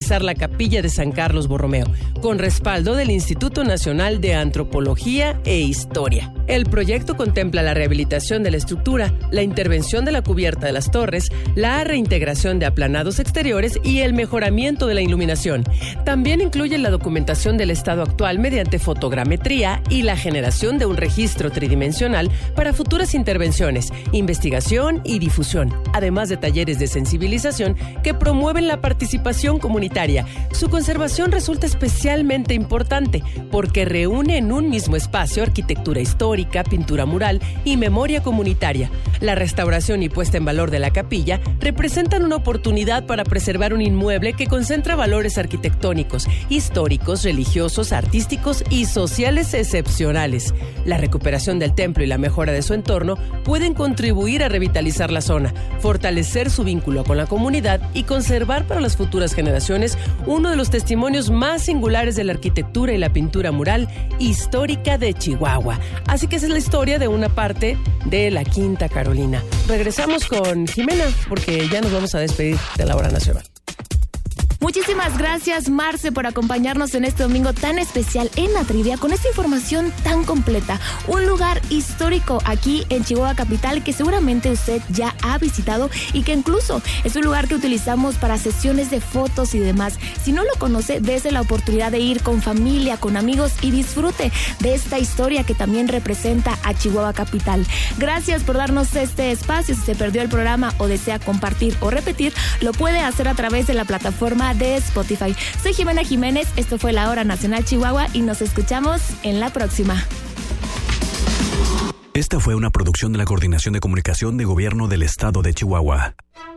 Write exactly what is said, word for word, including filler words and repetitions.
revitalizar la capilla de San Carlos Borromeo, con respaldo del Instituto Nacional de Antropología e Historia. El proyecto contempla la rehabilitación de la estructura, la intervención de la cubierta de las torres, la reintegración de aplanados exteriores y el mejoramiento de la iluminación. También incluye la documentación del estado actual mediante fotogrametría y la generación de un registro tridimensional para futuras intervenciones, investigación y difusión, además de talleres de sensibilización que promueven la participación comunitaria. Su conservación resulta especialmente importante porque reúne en un mismo espacio arquitectura histórica, pintura mural y memoria comunitaria. La restauración y puesta en valor de la capilla representan una oportunidad para preservar un inmueble que concentra valores arquitectónicos, históricos, religiosos, artísticos y sociales excepcionales. La recuperación del templo y la mejora de su entorno pueden contribuir a revitalizar la zona, fortalecer su vínculo con la comunidad y conservar para las futuras generaciones uno de los testimonios más singulares de la arquitectura y la pintura mural histórica de Chihuahua. Así que esa es la historia de una parte de la Quinta Carolina. Regresamos con Jimena porque ya nos vamos a despedir de la Hora Nacional. Muchísimas gracias, Marce, por acompañarnos en este domingo tan especial en la trivia con esta información tan completa. Un lugar histórico aquí en Chihuahua Capital que seguramente usted ya ha visitado y que incluso es un lugar que utilizamos para sesiones de fotos y demás. Si no lo conoce, dése la oportunidad de ir con familia, con amigos y disfrute de esta historia que también representa a Chihuahua Capital. Gracias por darnos este espacio. Si se perdió el programa o desea compartir o repetir, lo puede hacer a través de la plataforma de Spotify. Soy Jimena Jiménez, esto fue La Hora Nacional Chihuahua y nos escuchamos en la próxima. Esta fue una producción de la Coordinación de Comunicación de Gobierno del Estado de Chihuahua.